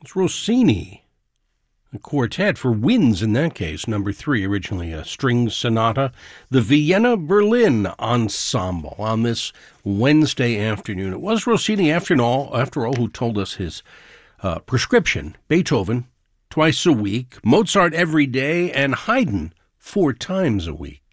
It's Rossini, a quartet for winds in that case, number 3, originally a string sonata, the Vienna Berlin Ensemble on this Wednesday afternoon. It was Rossini, after all, who told us his prescription: Beethoven twice a week, Mozart every day, and Haydn 4 times a week.